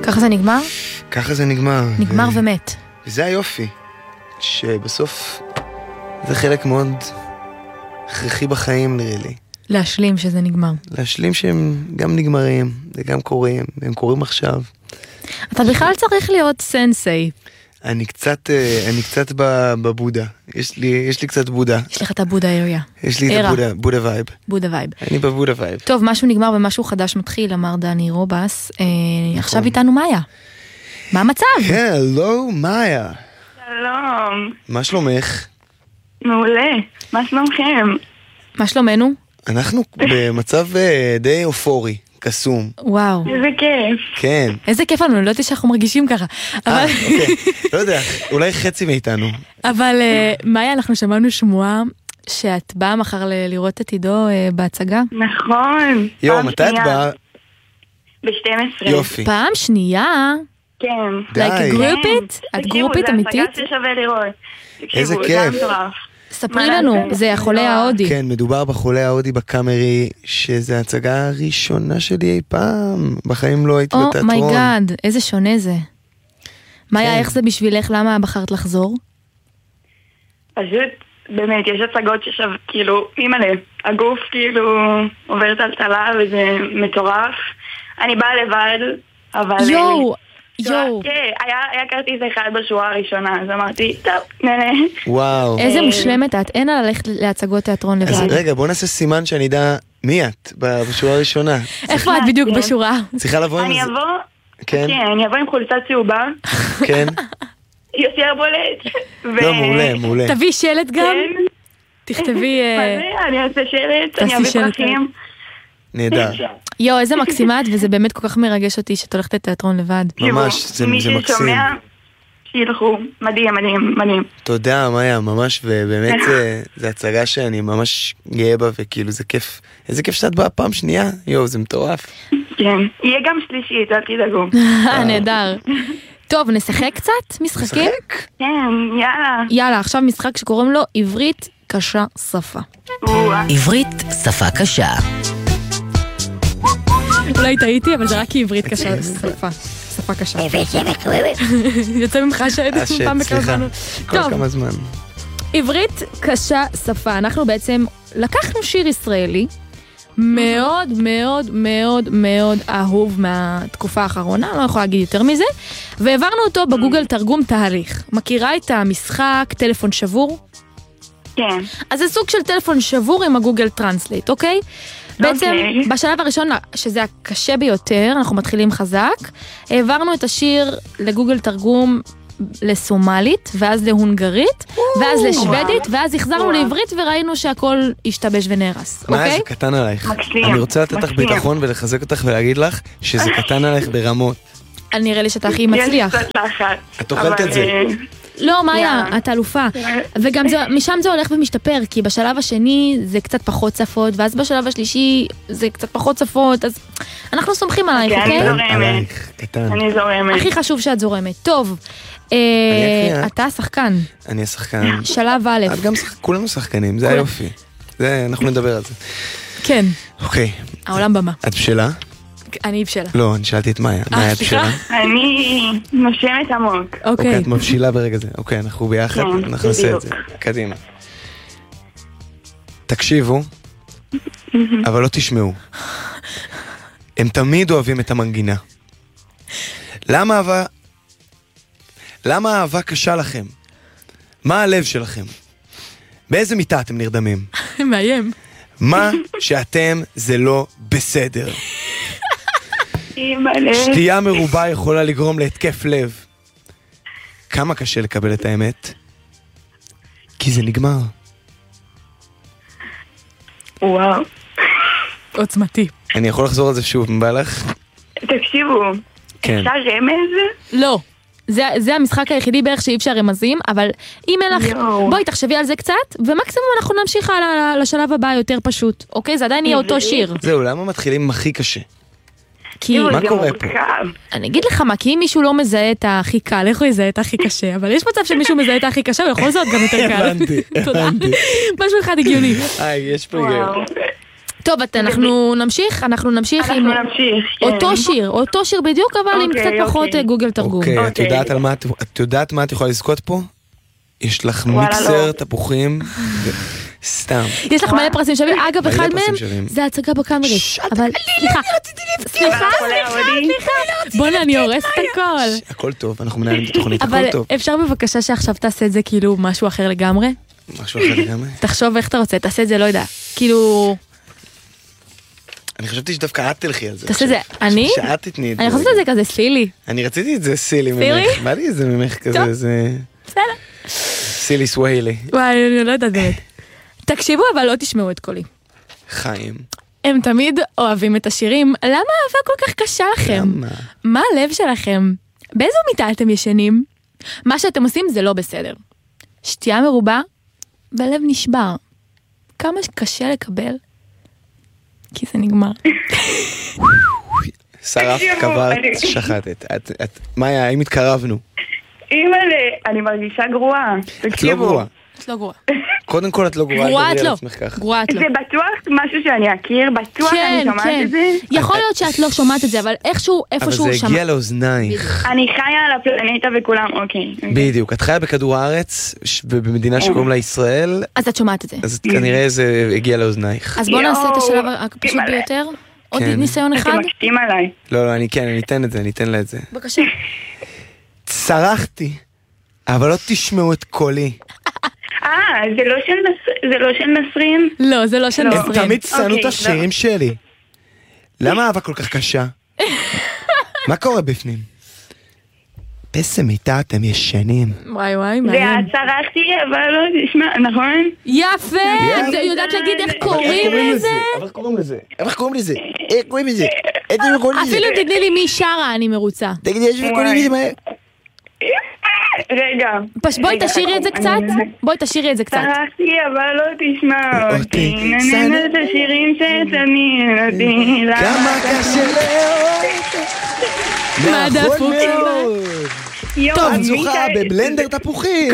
ככה זה נגמר? ככה זה נגמר. נגמר ומת. וזה היופי, שבסוף זה חלק מאוד הכרחי בחיים נראה לי. להשלים שזה נגמר. להשלים שהם גם נגמרים, וגם קורים, והם קורים עכשיו. אתה בכלל צריך להיות סנסei. אני קצת בבודה. יש לי קצת בודה. יש לך את הבודה אריה. יש לי את הבודה וייב. בודה וייב. אני בבודה וייב. טוב, משהו נגמר ומשהו חדש מתחיל, אמר דני רובס. עכשיו איתנו מאיה. מה המצב? הלו, מאיה. שלום. מה שלומך? מעולה. מה שלומכם? מה שלומנו? אנחנו במצב די אופורי, קסום. וואו. איזה כיף. כן. איזה כיף לנו, לא יודעת שאנחנו מרגישים ככה. אוקיי. לא יודע, אולי חצי מאיתנו. אבל מאיה, אנחנו שמענו שמועה שאת באה מחר לראות את עידו בהצגה. נכון. יו, מתי את באה? ב-12. יופי. פעם שנייה? כן. די. like גרופית? את גרופית אמיתית? תקשיבו, זה הצגה ששווה לראות. איזה תקשיבו, כיף. זה מטורף. ספרי לנו, זה החולה ההודי. כן, מדובר בחולה ההודי בקאמרי, שזה ההצגה הראשונה שלי אי פעם. בחיים לא הייתי בתיאטרון. אומייגאד, איזה שונה זה. מאיה, איך זה בשבילך? למה בחרת לחזור? פשוט, באמת, יש הצגות ששב, כאילו, אימא'לה, הגוף כאילו עובר טלטלה וזה מטורף. אני באה לבד, אבל... יואו. כן, היה כרטיס אחד בשורה הראשונה, אז אמרתי, טוב, נהנה. וואו. איזה מושלמת את, אין לה ללכת להצגות תיאטרון אז לבד. רגע, בוא נעשה סימן שאני אדע מי את בשורה הראשונה. איפה את בדיוק בשורה? צריכה לבוא עם אני זה. אבוא, כן. כן, אני אבוא עם חולצה צהובה, כן. יותר בולט. לא, מעולה, מעולה. תביא שלט גם? כן. תכתבי... מה זה? אני אעשה שלט, אני תעשי אביא שלט. פרחים. נהדר. יואו, איזה מקסימת, וזה באמת כל כך מרגש אותי שאת הולכת לתיאטרון לבד. ממש, זה מי מקסים. ששומע, שילכו. מדהים, מדהים, מדהים. תודה, מאיה, ממש, ובאמת זה הצגה שאני ממש גאה בה, וכאילו זה כיף. איזה כיף שאת באה פעם שנייה, יואו, זה מטורף. כן. יהיה גם שלישית, אל תדאגו. נהדר. טוב, נשחק קצת משחקים? משחק? כן, יאללה. יאללה, עכשיו משחק שקוראים לו עברית קשה שפה. עברית שפה קשה. אולי טעיתי, אבל זה רק עברית קשה שפה. שפה קשה. יוצא ממך שעד פעם בכמה סליחה, זמן. כל טוב, כמה זמן. עברית קשה שפה. אנחנו בעצם לקחנו שיר ישראלי מאוד מאוד מאוד מאוד אהוב מהתקופה האחרונה, לא יכולה להגיד יותר מזה, והעברנו אותו בגוגל תרגום תהליך. מכירה את המשחק טלפון שבור? כן. אז זה סוג של טלפון שבור עם הגוגל טרנסלייט, אוקיי? בעצם בשלב הראשון, שזה הקשה ביותר, אנחנו מתחילים חזק, העברנו את השיר לגוגל תרגום לסומלית, ואז להונגרית, ואז לשוודית, ואז החזרנו לעברית וראינו שהכל השתבש ונהרס, מה, אוקיי? זה קטן עלייך. מקסים, אני רוצה לתת לך מקסים. ביטחון ולחזק אותך ולהגיד לך שזה קטן עלייך ברמות. נראה לי שאתה הכי מצליח. יש קצת לחץ. את אוכלת את זה. לא, מאיה, את אלופה. וגם משם זה הולך ומשתפר, כי בשלב השני זה קצת פחות שפות, ואז בשלב השלישי זה קצת פחות שפות, אז אנחנו סומכים עלייך, אני אוקיי? זורמת. עלייך, קטן. אני זורמת. הכי חשוב שאת זורמת. טוב, הכי- אתה שחקן, אני השחקן. שלב א', את גם כולנו שחקנים, זה היופי. אנחנו נדבר על זה. כן, אוקיי, העולם במה. את בשלה? אני בשלה. לא, אני שאלתי את מאיה. מאיה, את סליחה? בשלה? אני נושמת עמוק. אוקיי, אוקיי. את מבשילה ברגע זה. אוקיי, אנחנו ביחד, כן, אנחנו נעשה את זה. בדיוק. קדימה. תקשיבו, אבל לא תשמעו. הם תמיד אוהבים את המנגינה. למה אהבה קשה לכם? מה הלב שלכם? באיזה מיטה אתם נרדמים? מאיים. מה שאתם זה לא בסדר. אימא'לה. שתייה מרובה יכולה לגרום להתקף לב. כמה קשה לקבל את האמת? כי זה נגמר. וואו. עוצמתי. אני יכול לחזור על זה שוב, מבא לך? תקשיבו. כן. אפשר רמז? לא. זה המשחק היחידי בערך שאי אפשר רמזים, אבל אם אין לך, יואו. בואי תחשבי על זה קצת, ומקסימום אנחנו נמשיך לשלב הבא יותר פשוט, אוקיי? זה עדיין יהיה אותו שיר. זהו, למה מתחילים עם הכי קשה? כי, מה זה קורה מורכב. אני אגיד לך מה, כי אם מישהו לא מזהה את הכי קל, איך הוא יזהה את הכי קשה? אבל יש מצב שמישהו מזהה את הכי קשה, הוא יכול לזהות גם יותר קל. הבנתי, תודה. הבנתי. משהו אחד הגיוני. יש פה היגיון. וואו. טוב, אנחנו נמשיך עם אותו שיר בדיוק, אבל עם קצת פחות גוגל תרגום. אוקיי, את יודעת מה את יכולה לזכות פה? יש לך מיקסר תפוחים, סתם. יש לך מלא פרסים שווים, אגב, אחד מהם זה הצגה בקאמרי. אבל סליחה, בוא'נה, אני הורסת הכל. הכל טוב, אנחנו מנהלים את התוכנית, הכל טוב. אבל אפשר בבקשה שעכשיו תעשה את זה כאילו משהו אחר לגמרי? משהו אחר לגמרי? תחשוב איך אתה רוצה, תעשה את זה, לא יודע. כאילו... אני חשבתי שדווקא את תלכי על זה. תעשה את זה, אני? שאת תתני את זה. אני חושבת את זה כזה סילי. אני רציתי את זה סילי ממך. בא לי את זה ממך כזה, זה... בסדר. סילי סוויילי. וואי, אני לא יודעת באמת. תקשיבו, אבל לא תשמעו את קולי. חיים. הם תמיד אוהבים את השירים. למה אהבה כל כך קשה לכם? למה? מה הלב שלכם? באיזו מיטה אתם ישנים? מה שאתם עושים זה לא בסדר. שתייה מרובה, בלב נשבר. כמה קשה לקבל, כי זה נגמר. שרף, קברת, שחטת. מאיה, האם התקרבנו? אני מרגישה גרועה. את לא גרועה. את לא גרועה. קודם כל את לא גרועה. גרועה את לא. גרועה את לא. זה בטוח משהו שאני אכיר, בטוח אני שומעת את זה. יכול להיות שאת לא שומעת את זה, אבל איפשהו אבל זה הגיע לאוזנייך. אני חיה על הפלנטה וכולם, אוקיי. בדיוק, את חיה בכדור הארץ, ובמדינה שקוראים לה ישראל. אז את שומעת את זה. אז כנראה זה הגיע לאוזנייך. אז בואו נעשה את השלב הפשוט ביותר. עוד ניסיון אחד? אתם מקטים עליי. לא, אני אתן את זה, אני אתן לה את זה. בבקשה. צרחתי, אבל לא תשמעו את קולי. זה לא של נסרין? לא, זה לא של נסרין. הם תמיד שנו את השירים שלי. למה אהבה כל כך קשה? מה קורה בפנים? באיזה מיטה אתם ישנים? וואי, מעניין. זה צרחתי, אבל לא תשמע, נכון? יפה! אתה יודעת להגיד איך קוראים לזה? איך קוראים לזה? אפילו תתני לי מי שרה, אני מרוצה. תגידי, יש וקוראים לזה מהר. רגע. בואי תשאירי את זה קצת. צרחתי, אבל לא תשמע אותי. ננן את השירים שתעניין אותי. כמה קשה לאהוב. מה דפוק טוב, את זוכה בבלנדר תפוחים.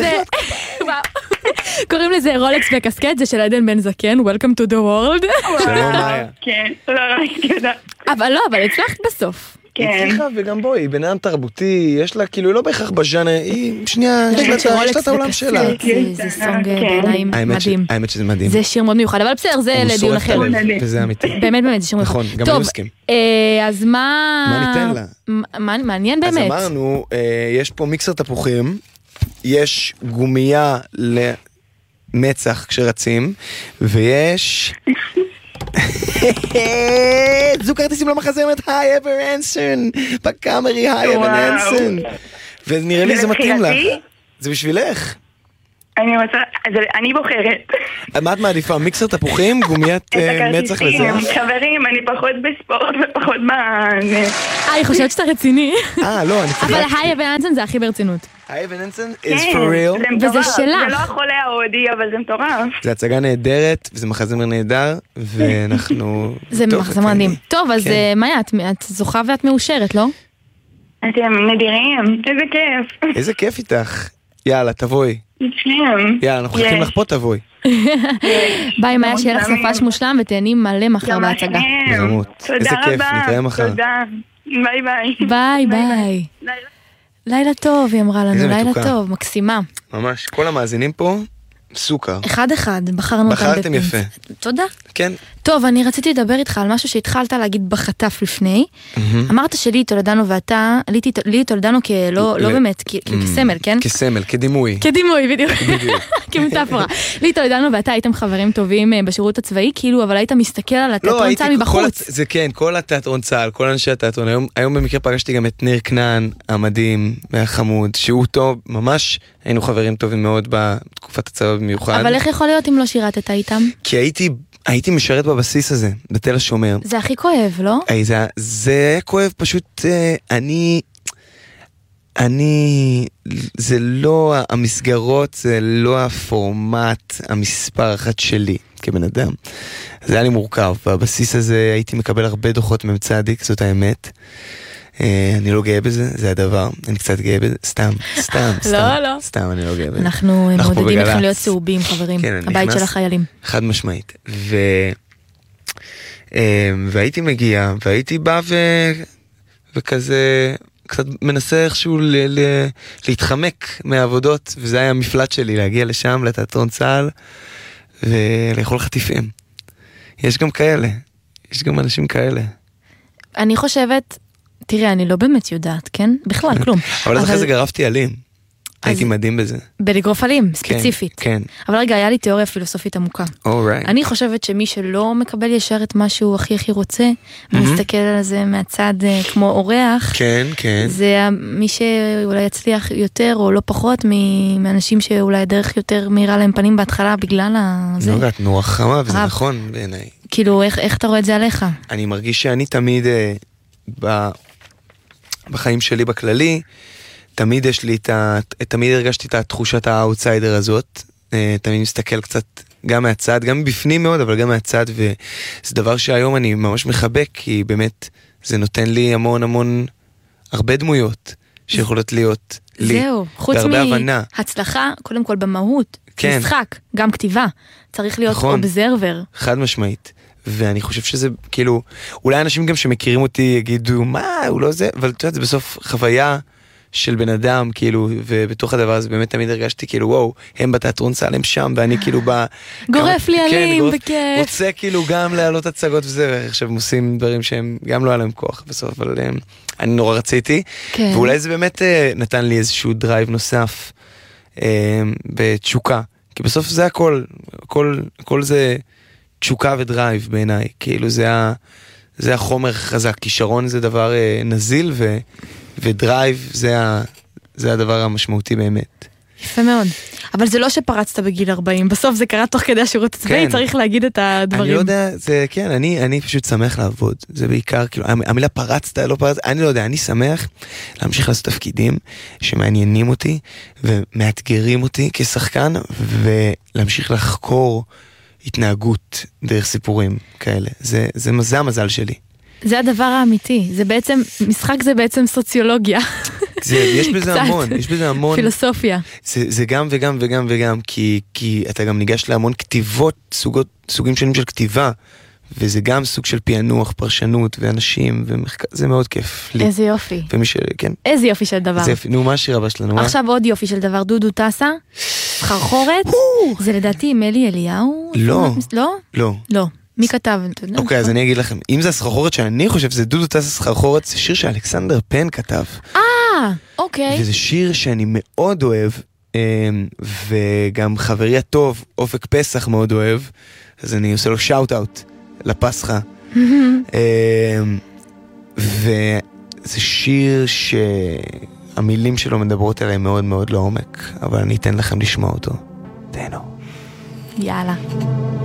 קוראים לזה רולקס וקסקט, זה של עדן בן זקן, Welcome to the world. שלום מאיה. כן, לא יודעת. אבל הצלחת בסוף. הצליחה, וגם בואי, בן אדם תרבותי, יש לה כאילו לא בהכרח בז'אנר, היא שנייה, יש לה את העולם שלה. זה סונג בעיניי מדהים. האמת שזה מדהים. זה שיר מאוד מיוחד, אבל בסדר, זה לדיון אחר. וזה אמיתי. באמת, זה שיר מיוחד. נכון, גם אני מסכים. אז מה ניתן לה? מעניין באמת. אז אמרנו, יש פה מיקסר תפוחים, יש גומייה למצח כשרצים, ויש... זו כרטיסים לא מחזרת, היי אבר אנסון, בקאמרי היי אבר אנסון. ונראה לי זה מתאים לך. זה בשבילך. אני בוחרת. מה את מעדיפה? מיקסר תפוחים? גומיית מצח לזה? חברים, אני פחות בספורט ופחות היא חושבת שאתה רציני. לא, אני אבל היי אבר אנסון זה הכי ברצינות. היי אבר אנסון is for real. וזה שלך. זה לא החולה ההודי, אבל זה מטורף. זה הצגה נהדרת, וזה מחזמר נהדר, ואנחנו... זה מחזמר מדהים. טוב, אז מאיה, את זוכה ואת מאושרת, לא? אתם נדירים, איזה כיף. איזה כיף איתך. יאללה, תבואי. יאללה, אנחנו חכים לך פה, תבואי. ביי, מאיה, שיהיה לך סופש מושלם ותהני מלא מחר בהצגה. איזה כיף, נתראה מחר. תודה, ביי. ביי, ביי. לילה טוב, היא אמרה לנו, לילה טוב, מקסימה. ממש, כל המאזינים פה, סוכר. אחד, בחרנו אותם. בחרתם יפה. תודה. כן. טוב, אני רציתי לדבר איתך על משהו שהתחלת להגיד בחטף לפני. אמרת שלי תולדנו ואתה, לי תולדנו לא באמת, כסמל, כן? כסמל, כדימוי. כדימוי, בדיוק. כמטאפורה. לי תולדנו ואתה הייתם חברים טובים בשירות הצבאי, כאילו, אבל היית מסתכל על התיאטרון צה"ל מבחוץ. זה כן, כל התיאטרון צה"ל, כל אנשי התיאטרון. היום במקרה פגשתי גם את ניר כנען, המדהים, והחמוד, שהוא טוב, ממש היינו חברים טובים מאוד בתקופת הצבא במיוחד. אבל איך יכול להיות אם לא שירתת איתם? כי הייתי משרת בבסיס הזה, בתל השומר. זה הכי כואב, לא? זה כואב, פשוט זה לא המסגרות, זה לא הפורמט, המספר אחת שלי כבן אדם. זה היה לי מורכב, בבסיס הזה הייתי מקבל הרבה דוחות ממצדיק, זאת האמת. אני לא גאה בזה, זה הדבר, אני קצת גאה בזה, סתם, סתם, אני לא גאה בזה. אנחנו מעודדים אתכם להיות צהובים, חברים, הבית של החיילים. חד משמעית, והייתי מגיע, והייתי בא וכזה קצת מנסה איכשהו להתחמק מהעבודות, וזה היה המפלט שלי, להגיע לשם, לתיאטרון צה"ל, ולאכול חטיפים. יש גם כאלה, יש גם אנשים כאלה. אני חושבת, תראה, אני לא באמת יודעת, כן? בכלל, כלום. אבל אז אחרי זה גרפתי עלים. הייתי מדהים בזה. בלגרוף עלים, ספציפית. כן. אבל רגע, היה לי תיאוריה פילוסופית עמוקה. אני חושבת שמי שלא מקבל ישר את מה שהוא הכי הכי רוצה, ומסתכל על זה מהצד כמו אורח, זה מי שאולי יצליח יותר או לא פחות מאנשים שאולי הדרך יותר מהירה להם פנים בהתחלה בגלל זה. נוגעת, נורא חמה, וזה נכון בעיניי. כאילו, איך אתה רואה את זה עליך? אני מרגיש שאני תמיד, בחיים שלי בכללי, תמיד תמיד הרגשתי את תחושת האוטסיידר הזאת, תמיד מסתכל קצת גם מהצד, גם בפנים מאוד, אבל גם מהצד, וזה דבר שהיום אני ממש מחבק, כי באמת זה נותן לי המון הרבה דמויות שיכולות להיות לי, זהו, חוץ מהצלחה, קודם כל במהות, משחק, גם כתיבה, צריך להיות אובזרבר. חד משמעית. ואני חושב שזה, כאילו, אולי אנשים גם שמכירים אותי יגידו, מה, הוא לא זה, אבל אתה יודע, זה בסוף חוויה של בן אדם, כאילו, ובתוך הדבר הזה באמת תמיד הרגשתי, כאילו, וואו, הם בתיאטרון צה"ל, הם שם, ואני כאילו בא... גורף לי עלים, בכיף. רוצה כאילו גם להעלות הצגות וזה, עכשיו הם עושים דברים שהם גם לא היה להם כוח בסוף, אבל אני נורא רציתי, ואולי זה באמת נתן לי איזשהו דרייב נוסף בתשוקה, כי בסוף זה הכל, הכל זה תשוקה ודרייב בעיניי, כאילו זה החומר חזק, כישרון זה דבר נזיל ודרייב זה הדבר המשמעותי באמת. יפה מאוד. אבל זה לא שפרצת בגיל 40, בסוף זה קרה תוך כדי השירות הצבאי, צריך להגיד את הדברים. אני לא יודע, זה כן, אני פשוט שמח לעבוד. זה בעיקר, כאילו, המילה פרצת, לא פרצת, אני לא יודע, אני שמח להמשיך לעשות תפקידים שמעניינים אותי ומאתגרים אותי כשחקן, ולהמשיך לחקור התנהגות דרך סיפורים כאלה. זה המזל שלי. זה הדבר האמיתי, זה בעצם, משחק זה בעצם סוציולוגיה. יש בזה המון. פילוסופיה. זה גם וגם וגם וגם, כי אתה גם ניגש להמון כתיבות, סוגים שונים של כתיבה, וזה גם סוג של פענוח, פרשנות ואנשים, זה מאוד כיף לי. איזה יופי. איזה יופי של דבר. נו, מה השיר הבא שלנו? עכשיו עוד יופי של דבר, דודו טסה, סחרחורת, זה לדעתי מלי אליהו? לא. לא? לא. מי כתב? אוקיי, אז אני אגיד לכם, אם זה הסחרחורת שאני חושב שזה דודו טסה סחרחורת, זה שיר שאלכסנדר פן כתב. אוקיי. וזה שיר שאני מאוד אוהב, וגם חברי הטוב, אופק פסח מאוד אוהב, אז אני עושה לו שאוט-אוט לפסחה. וזה שיר שהמילים שלו מדברות עליי מאוד מאוד לעומק, אבל אני אתן לכם לשמוע אותו. תהנו. יאללה.